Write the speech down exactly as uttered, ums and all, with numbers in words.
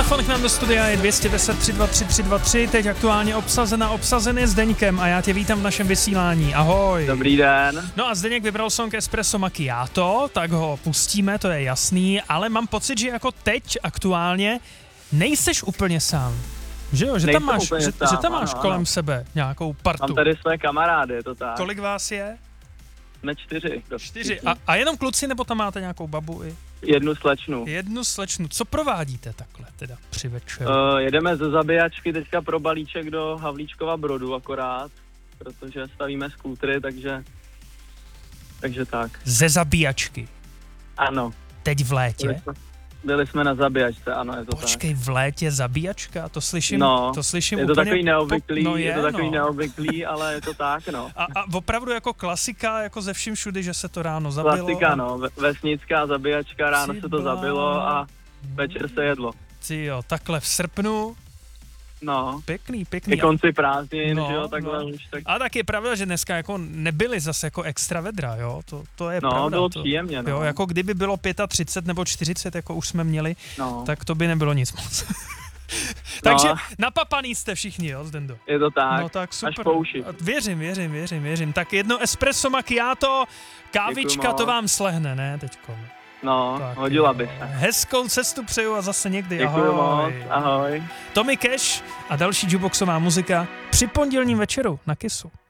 Telefon k nám do studia je dvě stě deset tři dva tři tři dva tři, teď aktuálně obsazena, obsazený Zdeňkem a já tě vítám v našem vysílání. Ahoj. Dobrý den. No a Zdeněk vybral song Espresso Macchiato, tak ho pustíme, to je jasný, ale mám pocit, že jako teď aktuálně nejseš úplně sám. Že jo, že tam máš, že, sám, že tam máš ano, kolem ano. sebe nějakou partu. Mám tady své kamarády, je to tak. Kolik vás je? Jsme čtyři. Čtyři. A, a jenom kluci, nebo tam máte nějakou babu i? Jednu slečnu. Jednu slečnu. Co provádíte takhle teda při večeru? Uh, jedeme ze zabíjačky teďka pro balíček do Havlíčkova Brodu akorát, protože stavíme skútry, takže takže tak. Ze zabíjačky? Ano. Teď v létě? Byli jsme, byli jsme na zabíjačce, ano, je to Počkej, tak. Počkej, v létě zabíjačka? To slyším, no, to slyším je to úplně... takový neobvyklý, po... no je, je to takový no. neobvyklý, ale je to tak, no. A, a opravdu jako klasika, jako ze vším všudy, že se to ráno zabilo? Klasika, a... no, vesnická zabíjačka, ráno Ty se to zabilo a večer se jedlo. Ty jo, takhle v srpnu. No. Pěkný, pěkný. Ke konci prázdnin, no, že jo, takhle no. už tak. A tak je pravda, že dneska jako nebyly zase jako extra vedra, jo, to, to je no, pravda. No, bylo to, příjemně, no. Jo, jako kdyby bylo třicet pět nebo čtyřicet, jako už jsme měli, no. tak to by nebylo nic moc. Takže no. Napapaný jste všichni, jo, Zdendo? Je to tak, no, tak super. Až po uši. Věřím, věřím, věřím, věřím. Tak jedno espresso macchiato, kávička to vám slehne, ne, teďko? No, tak, hodila by se. Hezkou cestu přeju a zase někdy. Děkuju Ahoj. moc, ahoj. Tommy Cash a další jukeboxová muzika při pondělním večeru na Kissu.